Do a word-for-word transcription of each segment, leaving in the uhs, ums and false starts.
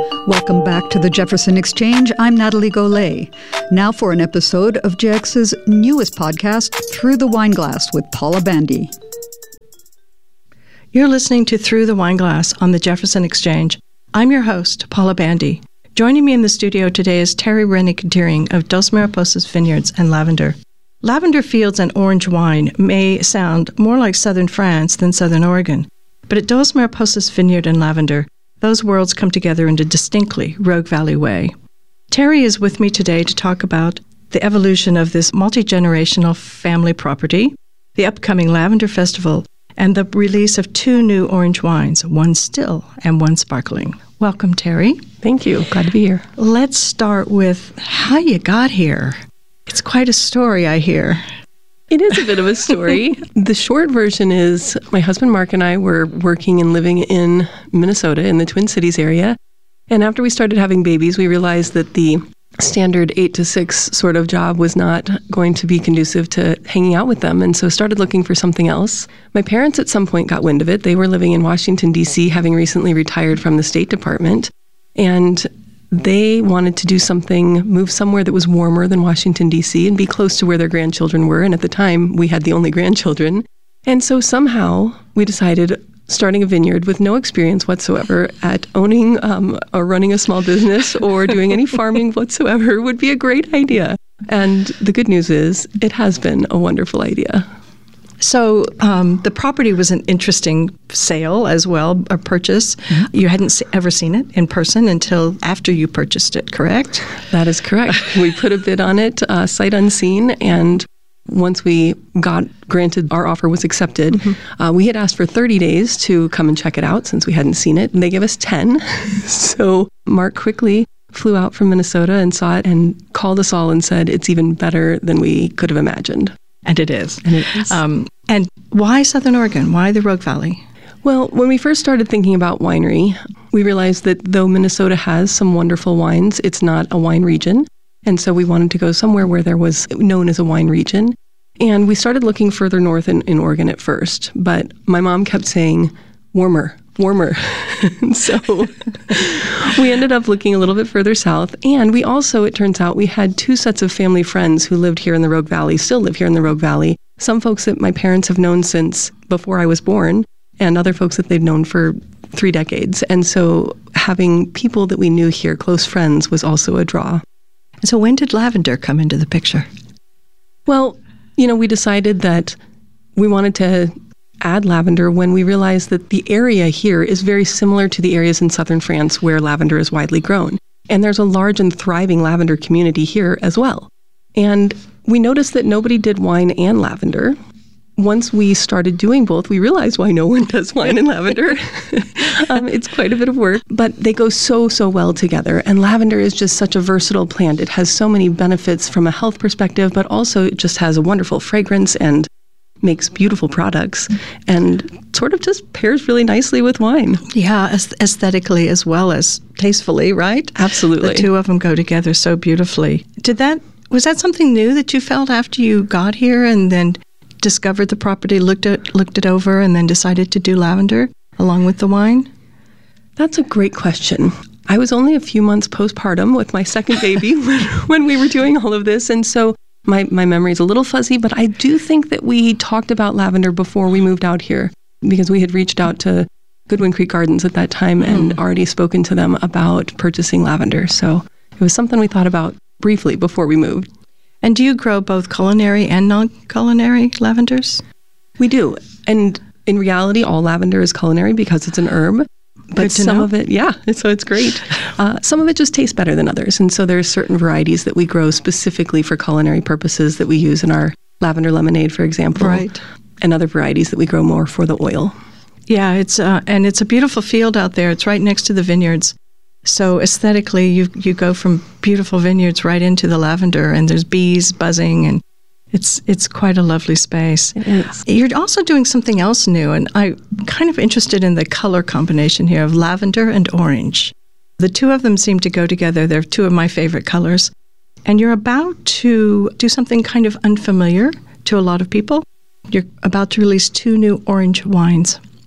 Welcome back to the Jefferson Exchange. I'm Natalie Golay. Now for an episode of J X's newest podcast, Through the Wineglass with Paula Bandy. You're listening to Through the Wineglass on the Jefferson Exchange. I'm your host, Paula Bandy. Joining me in the studio today is Terry Rennick-Deering of Dos Mariposas Vineyards and Lavender. Lavender fields and orange wine may sound more like southern France than southern Oregon, but at Dos Mariposas Vineyard and Lavender, those worlds come together in a distinctly Rogue Valley way. Terry is with me today to talk about the evolution of this multi-generational family property, the upcoming Lavender Festival, and the release of two new orange wines, one still and one sparkling. Welcome, Terry. Thank you. Glad to be here. Let's start with how you got here. It's quite a story, I hear. It is a bit of a story. The short version is my husband Mark and I were working and living in Minnesota in the Twin Cities area. And after we started having babies, we realized that the standard eight to six sort of job was not going to be conducive to hanging out with them. And so started looking for something else. My parents at some point got wind of it. They were living in Washington, D C, having recently retired from the State Department. And they wanted to do something, move somewhere that was warmer than Washington, D C, and be close to where their grandchildren were. And at the time, we had the only grandchildren. And so somehow we decided, starting a vineyard with no experience whatsoever at owning um, or running a small business or doing any farming whatsoever would be a great idea. And the good news is, it has been a wonderful idea. So um, the property was an interesting sale as well, a purchase. Mm-hmm. You hadn't ever seen it in person until after you purchased it, correct? That is correct. We put a bid on it, uh, sight unseen, and once we got granted, our offer was accepted. Mm-hmm. Uh, we had asked for thirty days to come and check it out since we hadn't seen it, and they gave us ten. So Mark quickly flew out from Minnesota and saw it and called us all and said, it's even better than we could have imagined. And it is. And it is. Um, and why Southern Oregon? Why the Rogue Valley? Well, when we first started thinking about winery, we realized that though Minnesota has some wonderful wines, it's not a wine region. And so we wanted to go somewhere where there was known as a wine region. And we started looking further north in, in Oregon at first. But my mom kept saying, warmer, warmer. So we ended up looking a little bit further south. And we also, it turns out, we had two sets of family friends who lived here in the Rogue Valley, still live here in the Rogue Valley. Some folks that my parents have known since before I was born, and other folks that they've known for three decades. And so having people that we knew here, close friends, was also a draw. So when did lavender come into the picture? Well, you know, we decided that we wanted to add lavender when we realized that the area here is very similar to the areas in southern France where lavender is widely grown. And there's a large and thriving lavender community here as well. And we noticed that nobody did wine and lavender. Once we started doing both, we realized why no one does wine and lavender. um, it's quite a bit of work, but they go so, so well together. And lavender is just such a versatile plant. It has so many benefits from a health perspective, but also it just has a wonderful fragrance and makes beautiful products and sort of just pairs really nicely with wine. Yeah, aesthetically as well as tastefully, right? Absolutely. The two of them go together so beautifully. Did that, was that something new that you felt after you got here and then discovered the property, looked at looked it over, and then decided to do lavender along with the wine? That's a great question. I was only a few months postpartum with my second baby when, when we were doing all of this, and so my, my memory is a little fuzzy, but I do think that we talked about lavender before we moved out here because we had reached out to Goodwin Creek Gardens at that time mm. and already spoken to them about purchasing lavender. So it was something we thought about briefly before we moved. And do you grow both culinary and non-culinary lavenders? We do. And in reality, all lavender is culinary because it's an herb. But some know. of it, yeah, so it's great. Uh, some of it just tastes better than others. And so there's certain varieties that we grow specifically for culinary purposes that we use in our lavender lemonade, for example. Right. And other varieties that we grow more for the oil. Yeah, it's uh, and it's a beautiful field out there. It's right next to the vineyards. So aesthetically, you you go from beautiful vineyards right into the lavender, and there's bees buzzing, and it's it's quite a lovely space. It is. You're also doing something else new, and I'm kind of interested in the color combination here of lavender and orange. The two of them seem to go together. They're two of my favorite colors. And you're about to do something kind of unfamiliar to a lot of people. You're about to release two new orange wines.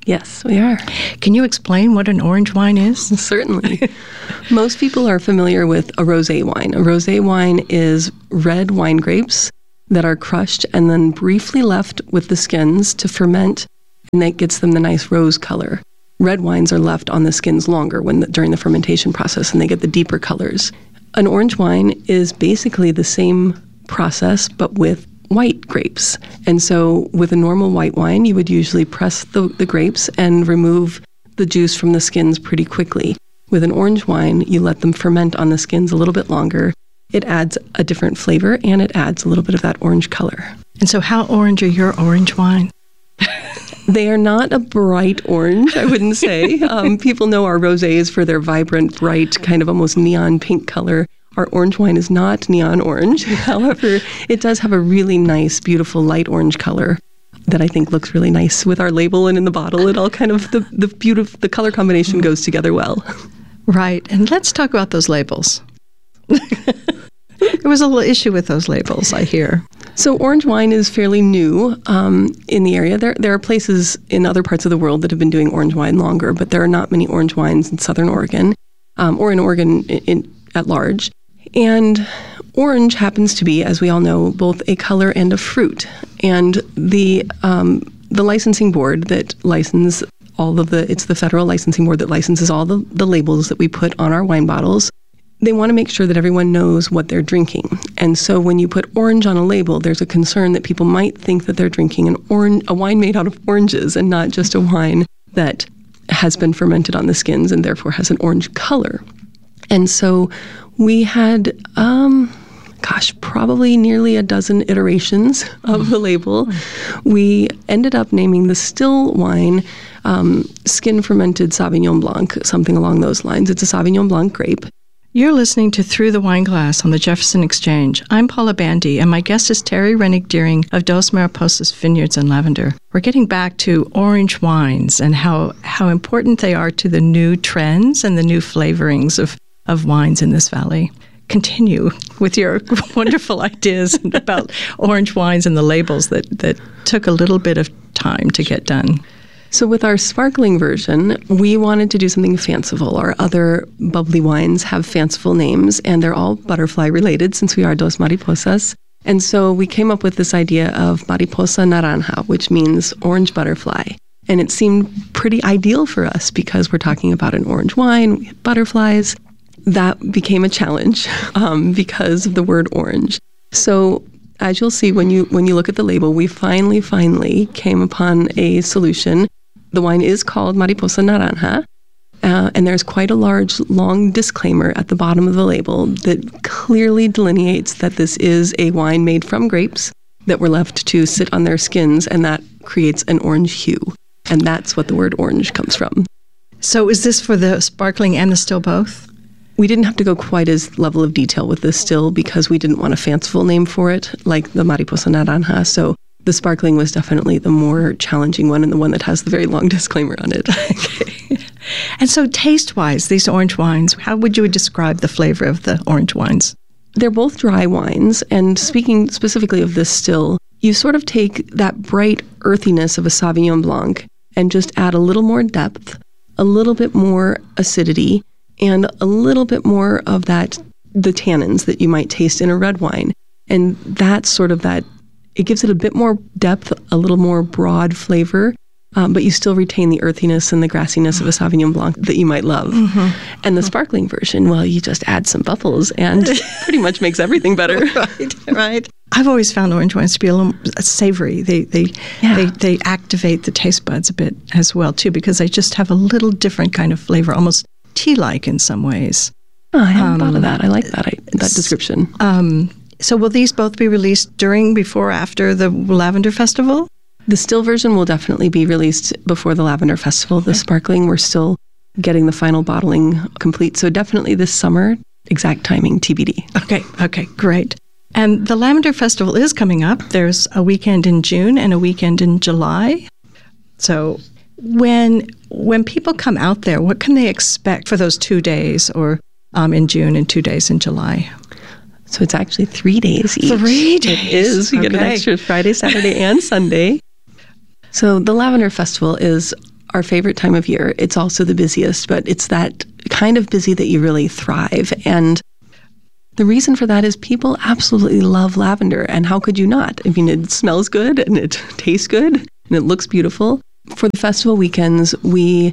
Yes, we are. Can you explain what an orange wine is? Certainly. Most people are familiar with a rosé wine. A rosé wine is red wine grapes that are crushed and then briefly left with the skins to ferment, and that gets them the nice rose color. Red wines are left on the skins longer when the, during the fermentation process, and they get the deeper colors. An orange wine is basically the same process, but with white grapes. And so with a normal white wine, you would usually press the, the grapes and remove the juice from the skins pretty quickly. With an orange wine, you let them ferment on the skins a little bit longer. It adds a different flavor, and it adds a little bit of that orange color. And so how orange are your orange wines? They are not a bright orange, I wouldn't say. Um, people know our rosés for their vibrant, bright, kind of almost neon pink color. Our orange wine is not neon orange. However, it does have a really nice, beautiful light orange color that I think looks really nice with our label and in the bottle. It all kind of, the, the beautiful, the color combination goes together well. Right. And let's talk about those labels. There was a little issue with those labels, I hear. So orange wine is fairly new um, in the area. There there are places in other parts of the world that have been doing orange wine longer, but there are not many orange wines in Southern Oregon um, or in Oregon in, in, at large. And orange happens to be, as we all know, both a color and a fruit. And the um, the licensing board that licenses all of the, it's the federal licensing board that licenses all the, the labels that we put on our wine bottles. They want to make sure that everyone knows what they're drinking. And so when you put orange on a label, there's a concern that people might think that they're drinking an orange, a wine made out of oranges and not just a wine that has been fermented on the skins and therefore has an orange color. And so we had, um, gosh, probably nearly a dozen iterations of the label. We ended up naming the still wine um, skin fermented Sauvignon Blanc, something along those lines. It's a Sauvignon Blanc grape. You're listening to Through the Wine Glass on the Jefferson Exchange. I'm Paula Bandy, and my guest is Terry Rennick-Deering of Dos Mariposas Vineyards and Lavender. We're getting back to orange wines and how, how important they are to the new trends and the new flavorings of, of wines in this valley. Continue with your wonderful ideas about orange wines and the labels that, that took a little bit of time to get done. So with our sparkling version, we wanted to do something fanciful. Our other bubbly wines have fanciful names, and they're all butterfly related since we are Dos Mariposas. And so we came up with this idea of Mariposa Naranja, which means orange butterfly. And it seemed pretty ideal for us because we're talking about an orange wine, we have butterflies. That became a challenge um, because of the word orange. So as you'll see when you when you look at the label, we finally, finally came upon a solution. The wine is called Mariposa Naranja, uh, and there's quite a large, long disclaimer at the bottom of the label that clearly delineates that this is a wine made from grapes that were left to sit on their skins, and that creates an orange hue. And that's what the word orange comes from. So is this for the sparkling and the still both? We didn't have to go quite as level of detail with this still because we didn't want a fanciful name for it, like the Mariposa Naranja. So the sparkling was definitely the more challenging one and the one that has the very long disclaimer on it. Okay. And so taste-wise, these orange wines, how would you describe the flavor of the orange wines? They're both dry wines. And speaking specifically of this still, you sort of take that bright earthiness of a Sauvignon Blanc and just add a little more depth, a little bit more acidity, and a little bit more of that, the tannins that you might taste in a red wine. And that's sort of that, it gives it a bit more depth, a little more broad flavor, um, but you still retain the earthiness and the grassiness of a Sauvignon Blanc that you might love. Mm-hmm. And the sparkling version, well, you just add some bubbles and pretty much makes everything better. Right, right. I've always found orange wines to be a little savory. They they, yeah. they they activate the taste buds a bit as well, too, because they just have a little different kind of flavor, almost tea-like in some ways. Oh, I hadn't um, thought of that. I like that I, that description. Um, so will these both be released during, before, after the Lavender Festival? The still version will definitely be released before the Lavender Festival. The okay. sparkling, we're still getting the final bottling complete. So definitely this summer, exact timing, T B D. Okay, okay, great. And the Lavender Festival is coming up. There's a weekend in June and a weekend in July. So when when people come out there, what can they expect for those two days or um, in June and two days in July? So it's actually three days each. Three days. It is. You okay. get an extra Friday, Saturday, and Sunday. So the Lavender Festival is our favorite time of year. It's also the busiest, but it's that kind of busy that you really thrive. And the reason for that is people absolutely love lavender. And how could you not? I mean, it smells good and it tastes good and it looks beautiful. For the festival weekends, we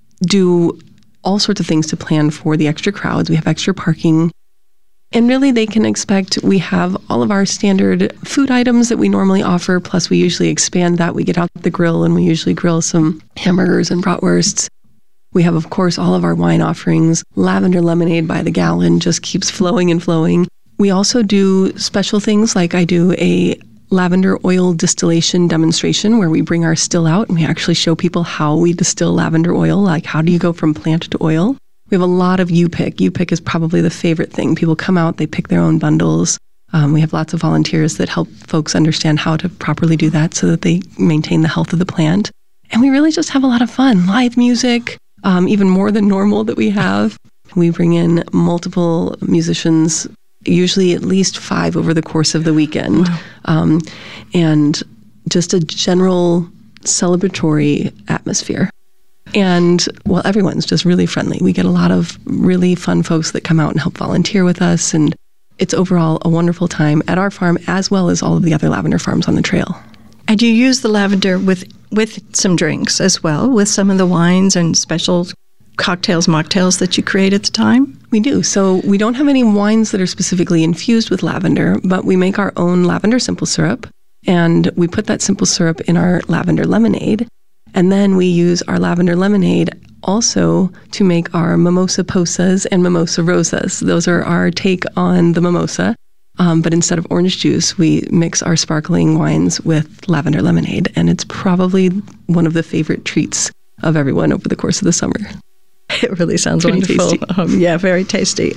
do all sorts of things to plan for the extra crowds. We have extra parking. And really, they can expect we have all of our standard food items that we normally offer, plus we usually expand that. We get out the grill and we usually grill some hamburgers and bratwursts. We have, of course, all of our wine offerings. Lavender lemonade by the gallon just keeps flowing and flowing. We also do special things like I do a lavender oil distillation demonstration where we bring our still out and we actually show people how we distill lavender oil, like how do you go from plant to oil. We have a lot of U-Pick. U-Pick is probably the favorite thing. People come out, they pick their own bundles. Um, we have lots of volunteers that help folks understand how to properly do that so that they maintain the health of the plant. And we really just have a lot of fun. Live music, um, even more than normal that we have. We bring in multiple musicians, usually at least five over the course of the weekend. Wow. Um, and just a general celebratory atmosphere. And, well, everyone's just really friendly. We get a lot of really fun folks that come out and help volunteer with us. And it's overall a wonderful time at our farm as well as all of the other lavender farms on the trail. And you use the lavender with, with some drinks as well, with some of the wines and special cocktails, mocktails that you create at the time? We do. So we don't have any wines that are specifically infused with lavender, but we make our own lavender simple syrup. And we put that simple syrup in our lavender lemonade. And then we use our lavender lemonade also to make our mimosa posas and mimosa rosas. Those are our take on the mimosa. Um, but instead of orange juice, we mix our sparkling wines with lavender lemonade. And it's probably one of the favorite treats of everyone over the course of the summer. It really sounds Pretty wonderful. Um, yeah, very tasty.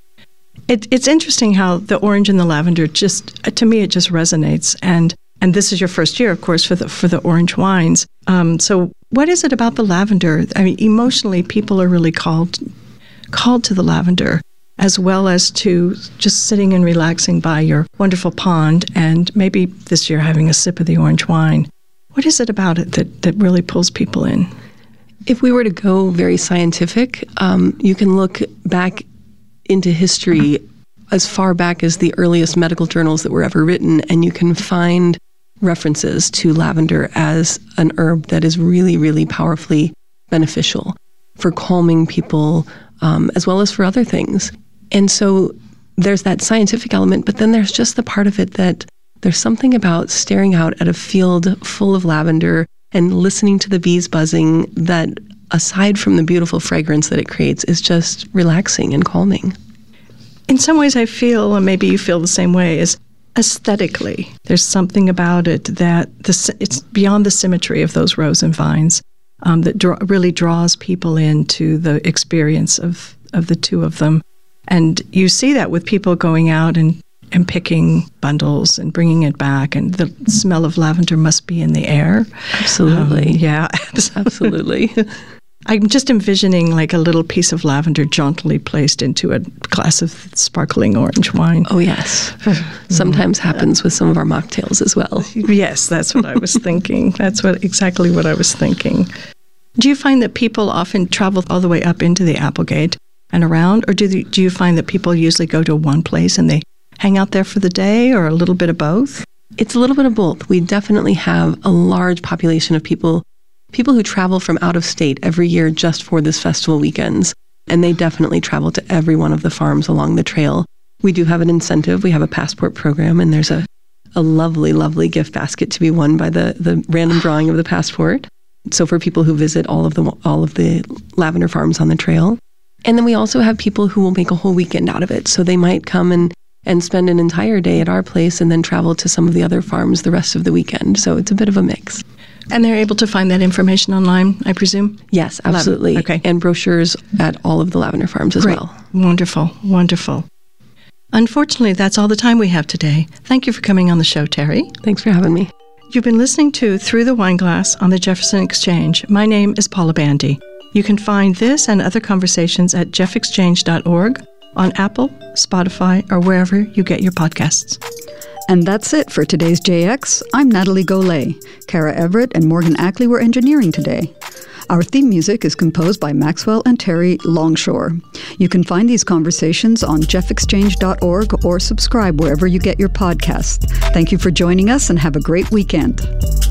It, it's interesting how the orange and the lavender just, to me, it just resonates. And And this is your first year, of course, for the for the orange wines. Um, so what is it about the lavender? I mean, emotionally, people are really called called to the lavender, as well as to just sitting and relaxing by your wonderful pond and maybe this year having a sip of the orange wine. What is it about it that, that really pulls people in? If we were to go very scientific, um, you can look back into history as far back as the earliest medical journals that were ever written, and you can find references to lavender as an herb that is really, really powerfully beneficial for calming people, um, as well as for other things. And so there's that scientific element, but then there's just the part of it that there's something about staring out at a field full of lavender and listening to the bees buzzing that, aside from the beautiful fragrance that it creates, is just relaxing and calming. In some ways, I feel, and maybe you feel the same way, is aesthetically, there's something about it that the, it's beyond the symmetry of those rows and vines um, that draw, really draws people into the experience of, of the two of them. And you see that with people going out and, and picking bundles and bringing it back, and the smell of lavender must be in the air. Absolutely. Um, yeah, absolutely. I'm just envisioning like a little piece of lavender jauntily placed into a glass of sparkling orange wine. Oh, yes. Sometimes happens with some of our mocktails as well. Yes, that's what I was thinking. That's what exactly what I was thinking. Do you find that people often travel all the way up into the Applegate and around, or do, the, do you find that people usually go to one place and they hang out there for the day, or a little bit of both? It's a little bit of both. We definitely have a large population of people People who travel from out of state every year just for this festival weekends, and they definitely travel to every one of the farms along the trail. We do have an incentive. We have a passport program, and there's a, a lovely, lovely gift basket to be won by the, the random drawing of the passport. So for people who visit all of the all of the lavender farms on the trail. And then we also have people who will make a whole weekend out of it. So they might come and, and spend an entire day at our place and then travel to some of the other farms the rest of the weekend. So it's a bit of a mix. And they're able to find that information online, I presume? Yes, absolutely. Okay. And brochures at all of the lavender farms as Great. well. Wonderful, wonderful. Unfortunately, that's all the time we have today. Thank you for coming on the show, Terry. Thanks for having me. You've been listening to Through the Wineglass on the Jefferson Exchange. My name is Paula Bandy. You can find this and other conversations at jeff exchange dot org, on Apple, Spotify, or wherever you get your podcasts. And that's it for today's J X. I'm Natalie Golay. Kara Everett and Morgan Ackley were engineering today. Our theme music is composed by Maxwell and Terry Longshore. You can find these conversations on jeff exchange dot org or subscribe wherever you get your podcasts. Thank you for joining us and have a great weekend.